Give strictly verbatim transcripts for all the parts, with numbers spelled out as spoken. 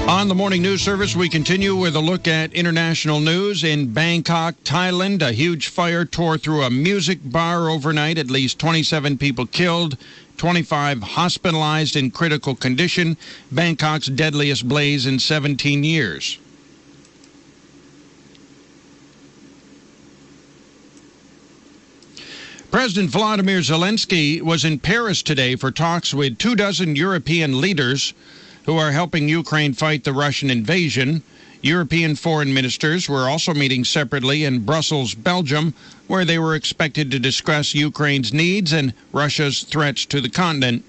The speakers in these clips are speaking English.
On the Morning News Service, we continue with a look at international news. In Bangkok, Thailand, a huge fire tore through a music bar overnight. At least twenty-seven people killed, twenty-five hospitalized in critical condition. Bangkok's deadliest blaze in seventeen years. President Volodymyr Zelensky was in Paris today for talks with two dozen European leaders who are helping Ukraine fight the Russian invasion. European foreign ministers were also meeting separately in Brussels, Belgium, where they were expected to discuss Ukraine's needs and Russia's threats to the continent.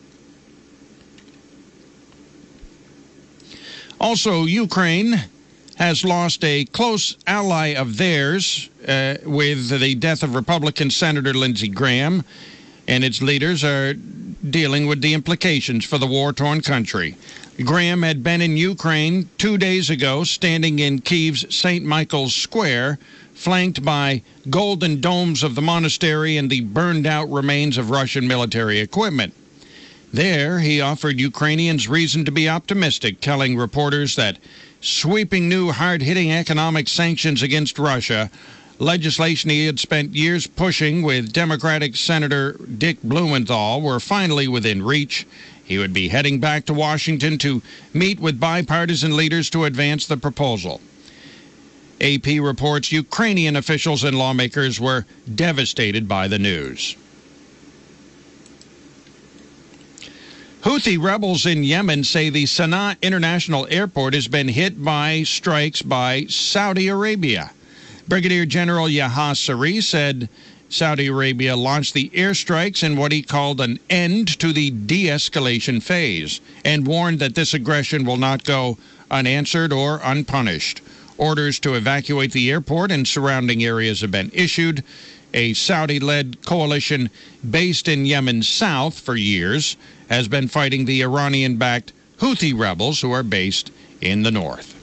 Also, Ukraine has lost a close ally of theirs uh, with the death of Republican Senator Lindsey Graham, and its leaders are dealing with the implications for the war-torn country. Graham had been in Ukraine two days ago, standing in Kyiv's Saint Michael's Square, flanked by golden domes of the monastery and the burned-out remains of Russian military equipment. There, he offered Ukrainians reason to be optimistic, telling reporters that sweeping new hard-hitting economic sanctions against Russia, legislation he had spent years pushing with Democratic Senator Dick Blumenthal, were finally within reach. He would be heading back to Washington to meet with bipartisan leaders to advance the proposal. A P reports Ukrainian officials and lawmakers were devastated by the news. Houthi rebels in Yemen say the Sana'a International Airport has been hit by strikes by Saudi Arabia. Brigadier General Yahya Saree said Saudi Arabia launched the airstrikes in what he called an end to the de-escalation phase, and warned that this aggression will not go unanswered or unpunished. Orders to evacuate the airport and surrounding areas have been issued. A Saudi-led coalition based in Yemen's south for years has been fighting the Iranian-backed Houthi rebels who are based in the north.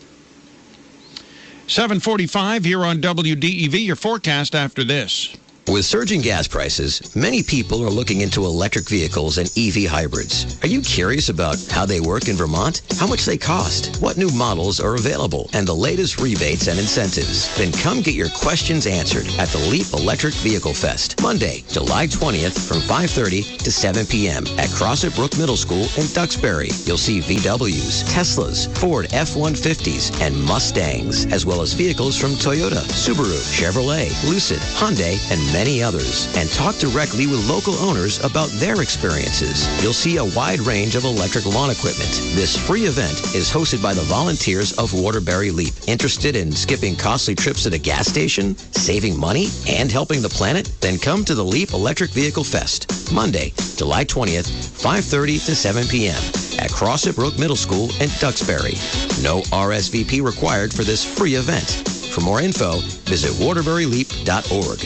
seven forty-five here on W D E V, your forecast after this. With surging gas prices, many people are looking into electric vehicles and E V hybrids. Are you curious about how they work in Vermont? How much they cost? What new models are available? And the latest rebates and incentives? Then come get your questions answered at the Leap Electric Vehicle Fest, Monday, July twentieth from five thirty to seven p.m. at Crossett Brook Middle School in Duxbury. You'll see V Ws, Teslas, Ford F one fifties, and Mustangs, as well as vehicles from Toyota, Subaru, Chevrolet, Lucid, Hyundai, and many many others, and talk directly with local owners about their experiences. You'll see a wide range of electric lawn equipment. This free event is hosted by the volunteers of Waterbury Leap. Interested in skipping costly trips to the gas station, saving money, and helping the planet? Then come to the Leap Electric Vehicle Fest, Monday, July twentieth, five thirty to seven p.m. at Crossett Brook Middle School in Duxbury. No R S V P required for this free event. For more info, visit waterbury leap dot org.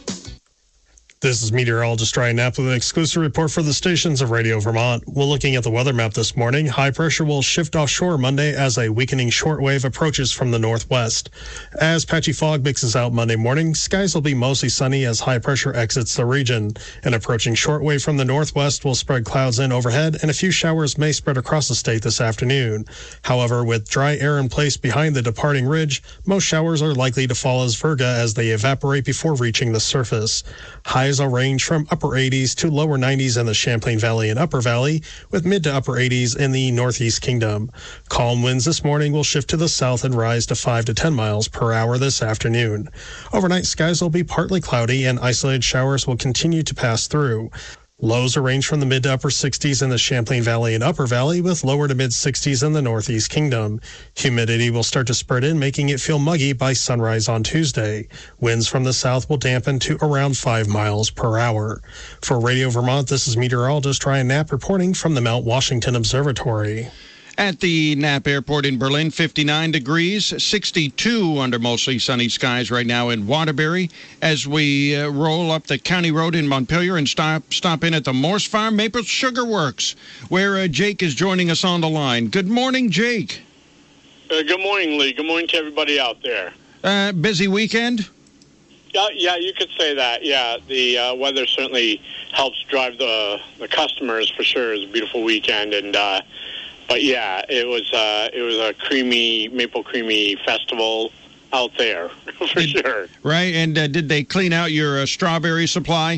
This is meteorologist Ryan Knapp with an exclusive report for the stations of Radio Vermont. We're looking at the weather map this morning. High pressure will shift offshore Monday as a weakening shortwave approaches from the northwest. As patchy fog mixes out Monday morning, skies will be mostly sunny as high pressure exits the region. An approaching shortwave from the northwest will spread clouds in overhead, and a few showers may spread across the state this afternoon. However, with dry air in place behind the departing ridge, most showers are likely to fall as virga as they evaporate before reaching the surface. Highs will range from upper eighties to lower nineties in the Champlain Valley and Upper Valley, with mid to upper eighties in the Northeast Kingdom. Calm winds this morning will shift to the south and rise to five to ten miles per hour this afternoon. Overnight, skies will be partly cloudy and isolated showers will continue to pass through. Lows are range from the mid to upper sixties in the Champlain Valley and Upper Valley, with lower to mid sixties in the Northeast Kingdom. Humidity will start to spread in, making it feel muggy by sunrise on Tuesday. Winds from the south will dampen to around five miles per hour. For Radio Vermont, this is meteorologist Ryan Knapp reporting from the Mount Washington Observatory. At the Knapp Airport in Berlin, fifty-nine degrees, sixty-two under mostly sunny skies right now in Waterbury. As we uh, roll up the county road in Montpelier and stop stop in at the Morse Farm Maple Sugar Works, where uh, Jake is joining us on the line. Good morning, Jake. Uh, good morning, Lee. Good morning to everybody out there. Uh, busy weekend? Yeah, yeah, you could say that. Yeah, the uh, weather certainly helps drive the the customers for sure. It was a beautiful weekend, and uh, but yeah, it was uh, it was a creamy maple creamy festival out there for did, sure. Right, and uh, did they clean out your uh, strawberry supply?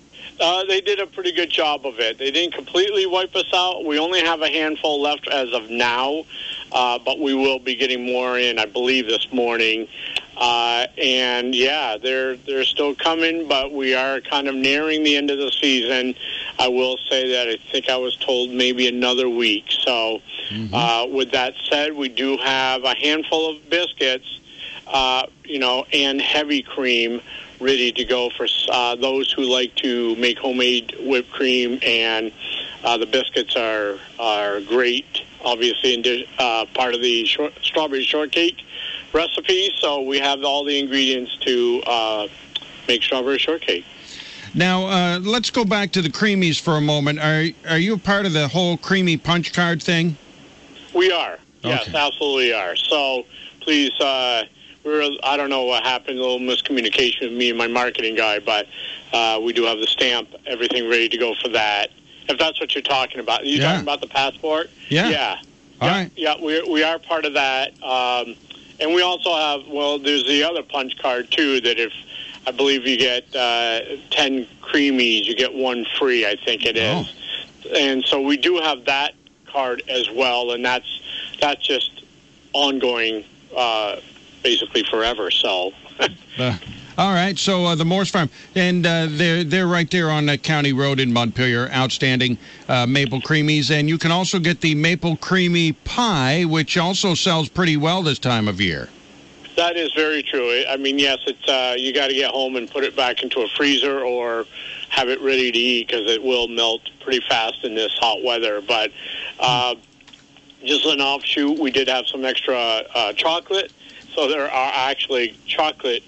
Uh, they did a pretty good job of it. They didn't completely wipe us out. We only have a handful left as of now, uh, but we will be getting more in, I believe, this morning. Uh, and yeah, they're they're still coming, but we are kind of nearing the end of the season. I will say that I think I was told maybe another week. So, mm-hmm. uh, with that said, we do have a handful of biscuits, uh, you know, and heavy cream ready to go for uh, those who like to make homemade whipped cream, and uh, the biscuits are are great. Obviously, in, uh, part of the short, strawberry shortcake recipe, so we have all the ingredients to uh, make strawberry shortcake. Now, uh, let's go back to the creamies for a moment. Are are you a part of the whole creamy punch card thing? We are. Yes, okay. Absolutely are. So please, uh, we're, I don't know what happened, a little miscommunication with me and my marketing guy, but uh, we do have the stamp, everything ready to go for that. If that's what you're talking about. Are you yeah. talking about the passport? Yeah. Yeah. All yeah, right. Yeah, we we are part of that. Um, and we also have, well, there's the other punch card, too, that if, I believe you get uh, ten creamies, you get one free, I think it is. Oh. And so we do have that card as well, and that's that's just ongoing, uh, basically forever. So, uh, all right. So uh, the Morse Farm, and uh, they're they're right there on the County Road in Montpelier. Outstanding uh, maple creamies, and you can also get the maple creamy pie, which also sells pretty well this time of year. That is very true. I mean, yes, it's uh, you got to get home and put it back into a freezer or have it ready to eat because it will melt pretty fast in this hot weather. But uh, just an offshoot, we did have some extra uh, chocolate. So there are actually chocolate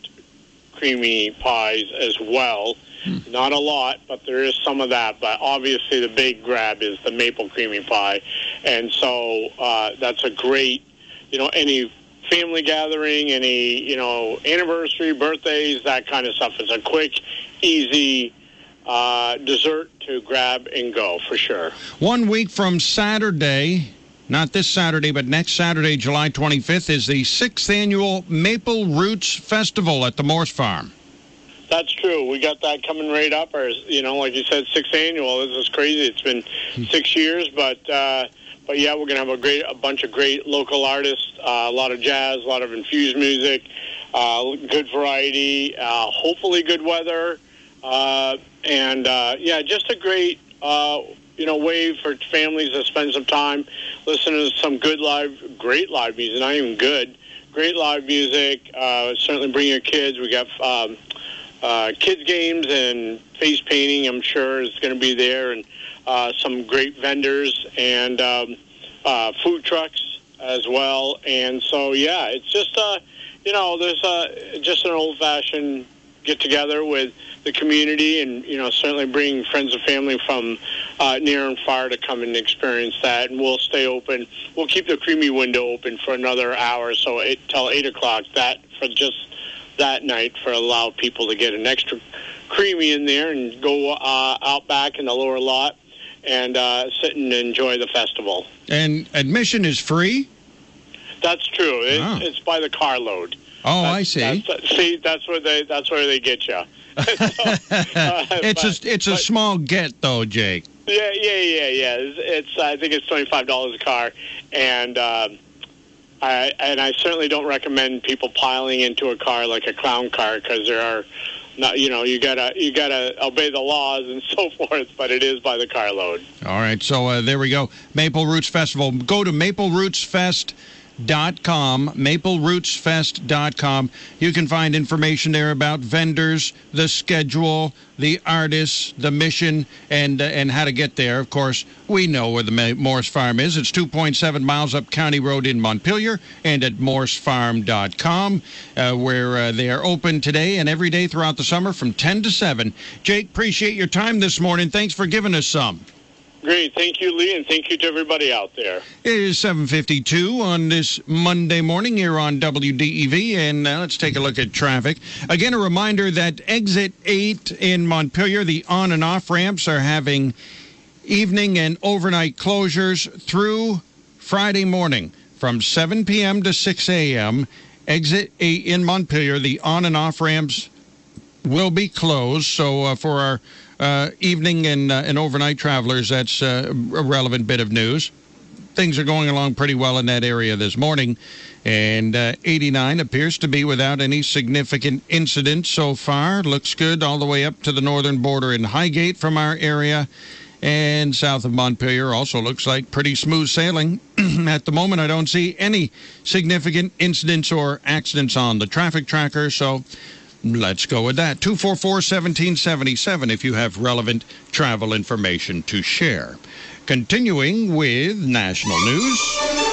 creamy pies as well. Hmm. Not a lot, but there is some of that. But obviously the big grab is the maple creamy pie. And so uh, that's a great, you know, any family gathering, any, you know, anniversary, birthdays, that kind of stuff. It's a quick, easy uh, dessert to grab and go, for sure. One week from Saturday, not this Saturday, but next Saturday, July twenty-fifth, is the sixth annual Maple Roots Festival at the Morse Farm. That's true. We got that coming right up. Or, you know, like you said, sixth annual. This is crazy. It's been six years, but... Uh, But yeah, we're going to have a great, a bunch of great local artists, uh, a lot of jazz, a lot of infused music, uh, good variety, uh, hopefully good weather, uh, and uh, yeah, just a great, uh, you know, way for families to spend some time, listen to some good live, great live music, not even good, great live music. Uh, certainly bring your kids. We got um, uh, kids games and face painting. I'm sure is going to be there, and. Uh, some great vendors and um, uh, food trucks as well. And so, yeah, it's just, uh, you know, there's uh, just an old-fashioned get-together with the community and, you know, certainly bringing friends and family from uh, near and far to come and experience that. And we'll stay open. We'll keep the creamy window open for another hour, so eight, till eight o'clock that for just that night for allow people to get an extra creamy in there and go uh, out back in the lower lot. And uh, sit and enjoy the festival. And admission is free? That's true. It, oh. It's by the carload. Oh, that's, I see. That's, see, that's where they that's where they get you. so, uh, it's but, a it's a but, small get though, Jake. Yeah, yeah, yeah, yeah. It's, it's I think it's twenty five dollars a car, and um, I and I certainly don't recommend people piling into a car like a clown car because there are. Not, you know, you gotta you gotta obey the laws and so forth, but it is by the carload. All right, so uh, there we go. Maple Roots Festival. Go to maple roots fest dot com, maple roots fest dot com. You can find information there about vendors, the schedule, the artists, the mission, and uh, and how to get there. Of course, we know where the Morse Farm is. It's two point seven miles up County Road in Montpelier, and at morse farm dot com, uh, where uh, they are open today and every day throughout the summer from ten to seven. Jake, appreciate your time this morning. Thanks for giving us some. Great. Thank you, Lee, and thank you to everybody out there. It is seven fifty-two on this Monday morning here on W D E V, and uh, let's take a look at traffic. Again, a reminder that Exit eight in Montpelier, the on- and off-ramps are having evening and overnight closures through Friday morning from seven p.m. to six a.m., exit eight in Montpelier, the on and off ramps will be closed. So uh, for our uh, evening and, uh, and overnight travelers, that's uh, a relevant bit of news. Things are going along pretty well in that area this morning. And uh, eighty-nine appears to be without any significant incidents so far. Looks good all the way up to the northern border in Highgate from our area. And south of Montpelier also looks like pretty smooth sailing. At the moment, I don't see any significant incidents or accidents on the traffic tracker, so let's go with that. two four four, one seven seven seven if you have relevant travel information to share. Continuing with national news.